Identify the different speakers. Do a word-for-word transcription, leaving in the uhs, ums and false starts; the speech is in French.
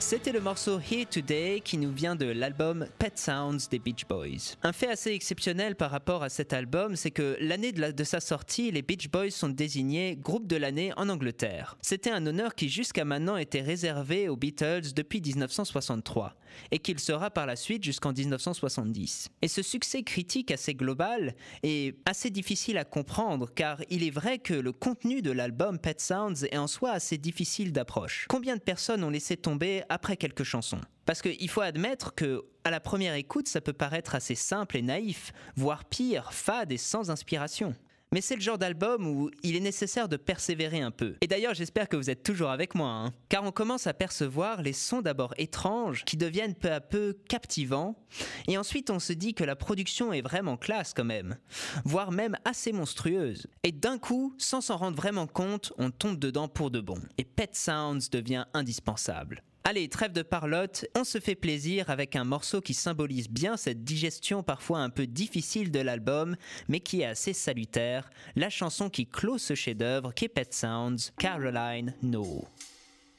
Speaker 1: C'était le morceau Here Today qui nous vient de l'album Pet Sounds des Beach Boys. Un fait assez exceptionnel par rapport à cet album, c'est que l'année de, la, de sa sortie, les Beach Boys sont désignés groupe de l'année en Angleterre. C'était un honneur qui jusqu'à maintenant était réservé aux Beatles depuis dix-neuf cent soixante-trois et qu'il sera par la suite jusqu'en dix-neuf cent soixante-dix. Et ce succès critique assez global est assez difficile à comprendre car il est vrai que le contenu de l'album Pet Sounds est en soi assez difficile d'approche. Combien de personnes ont laissé tomber après quelques chansons? Parce qu'il faut admettre que, à la première écoute, ça peut paraître assez simple et naïf, voire pire, fade et sans inspiration. Mais c'est le genre d'album où il est nécessaire de persévérer un peu. Et d'ailleurs, j'espère que vous êtes toujours avec moi, hein. Car on commence à percevoir les sons d'abord étranges qui deviennent peu à peu captivants. Et ensuite, on se dit que la production est vraiment classe quand même, voire même assez monstrueuse. Et d'un coup, sans s'en rendre vraiment compte, on tombe dedans pour de bon. Et Pet Sounds devient indispensable. Allez, trêve de parlotte, on se fait plaisir avec un morceau qui symbolise bien cette digestion parfois un peu difficile de l'album, mais qui est assez salutaire, la chanson qui clôt ce chef-d'œuvre qu'est Pet Sounds, Caroline No.